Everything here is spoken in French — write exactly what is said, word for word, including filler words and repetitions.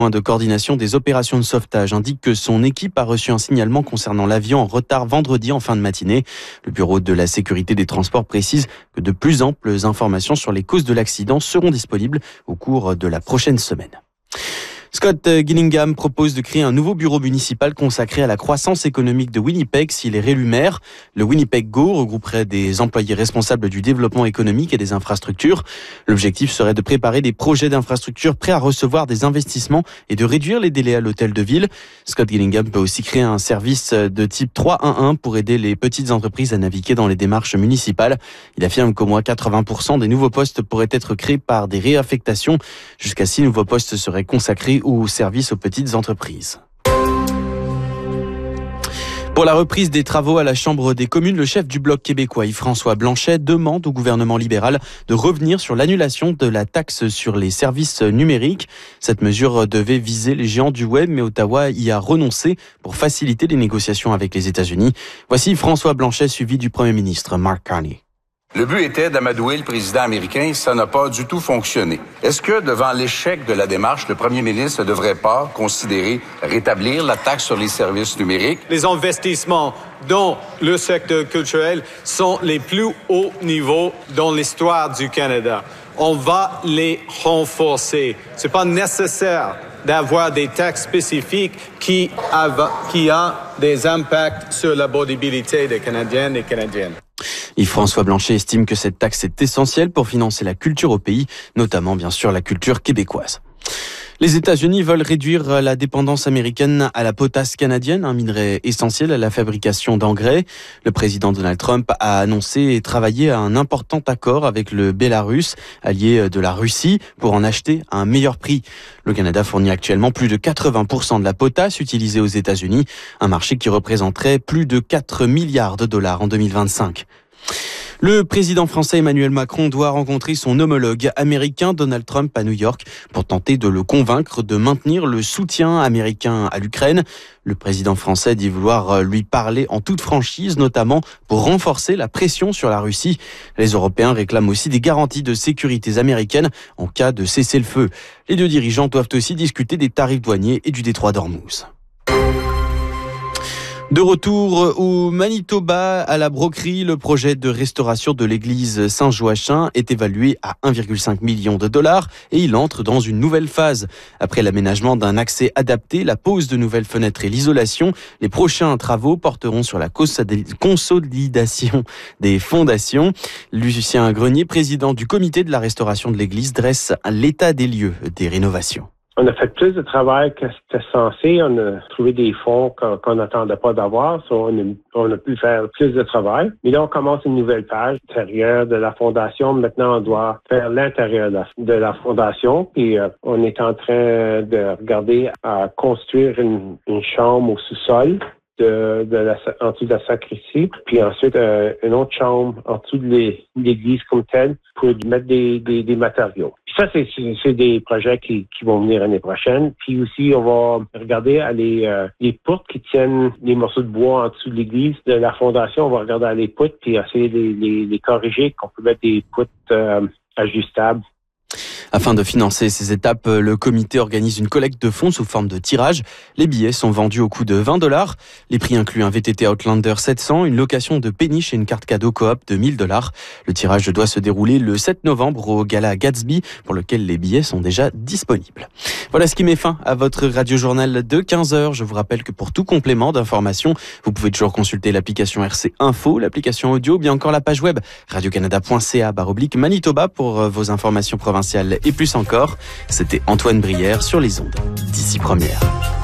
de coordination des opérations de sauvetage indique que son équipe a reçu un signalement concernant l'avion en retard vendredi en fin de matinée. Le bureau de la sécurité des transports précise que de plus amples informations sur les causes de l'accident seront disponibles au cours de la prochaine semaine. Scott Gillingham propose de créer un nouveau bureau municipal consacré à la croissance économique de Winnipeg s'il est réélu maire. Le Winnipeg Go regrouperait des employés responsables du développement économique et des infrastructures. L'objectif serait de préparer des projets d'infrastructures prêts à recevoir des investissements et de réduire les délais à l'hôtel de ville. Scott Gillingham peut aussi créer un service de type trois un un pour aider les petites entreprises à naviguer dans les démarches municipales. Il affirme qu'au moins quatre-vingts pour cent des nouveaux postes pourraient être créés par des réaffectations. Jusqu'à six nouveaux postes seraient consacrés ou services aux petites entreprises. Pour la reprise des travaux à la Chambre des communes, le chef du Bloc québécois, Yves-François Blanchet, demande au gouvernement libéral de revenir sur l'annulation de la taxe sur les services numériques. Cette mesure devait viser les géants du web, mais Ottawa y a renoncé pour faciliter les négociations avec les États-Unis. Voici François Blanchet, suivi du Premier ministre Mark Carney. Le but était d'amadouer le président américain, ça n'a pas du tout fonctionné. Est-ce que, devant l'échec de la démarche, le premier ministre ne devrait pas considérer rétablir la taxe sur les services numériques? Les investissements dans le secteur culturel sont les plus hauts niveaux dans l'histoire du Canada. On va les renforcer. C'est pas nécessaire d'avoir des taxes spécifiques qui ont qui a des impacts sur la mobilité des Canadiennes et Canadiennes. Yves-François Blanchet estime que cette taxe est essentielle pour financer la culture au pays, notamment bien sûr la culture québécoise. Les États-Unis veulent réduire la dépendance américaine à la potasse canadienne, un minerai essentiel à la fabrication d'engrais. Le président Donald Trump a annoncé et travaillé à un important accord avec le Bélarus, allié de la Russie, pour en acheter à un meilleur prix. Le Canada fournit actuellement plus de quatre-vingts pour cent de la potasse utilisée aux États-Unis, un marché qui représenterait plus de quatre milliards de dollars en deux mille vingt-cinq. Le président français Emmanuel Macron doit rencontrer son homologue américain Donald Trump à New York pour tenter de le convaincre de maintenir le soutien américain à l'Ukraine. Le président français dit vouloir lui parler en toute franchise, notamment pour renforcer la pression sur la Russie. Les Européens réclament aussi des garanties de sécurité américaines en cas de cessez-le-feu. Les deux dirigeants doivent aussi discuter des tarifs douaniers et du détroit d'Ormuz. De retour au Manitoba, à la Broquerie, le projet de restauration de l'église Saint-Joachim est évalué à un virgule cinq million de dollars et il entre dans une nouvelle phase. Après l'aménagement d'un accès adapté, la pose de nouvelles fenêtres et l'isolation, les prochains travaux porteront sur la consolidation des fondations. Lucien Grenier, président du comité de la restauration de l'église, dresse l'état des lieux des rénovations. On a fait plus de travail que c'était censé. On a trouvé des fonds qu'on n'attendait pas d'avoir. So on, a, on a pu faire plus de travail. Mais là, on commence une nouvelle page intérieure de la fondation. Maintenant, on doit faire l'intérieur de la, de la fondation. Puis, euh, on est en train de regarder à construire une, une chambre au sous-sol de, de la, en dessous de la sacristie. Puis ensuite, euh, une autre chambre en dessous de l'église comme telle pour mettre des, des, des matériaux. Ça, c'est, c'est des projets qui, qui vont venir l'année prochaine. Puis aussi, on va regarder à les, euh, les poutres qui tiennent les morceaux de bois en dessous de l'église de la fondation. On va regarder à les poutres puis essayer de les, les, les corriger, qu'on peut mettre des poutres euh, ajustables. Afin de financer ces étapes, le comité organise une collecte de fonds sous forme de tirage. Les billets sont vendus au coût de vingt dollars. Les prix incluent un V T T Outlander sept cents, une location de péniche et une carte cadeau coop de mille dollars. Le tirage doit se dérouler le sept novembre au Gala Gatsby, pour lequel les billets sont déjà disponibles. Voilà ce qui met fin à votre radio-journal de quinze heures. Je vous rappelle que pour tout complément d'information, vous pouvez toujours consulter l'application R C Info, l'application audio, bien encore la page web radiocanada point c a barre oblique Manitoba pour vos informations provinciales et plus encore. C'était Antoine Brière sur les ondes d'ici première.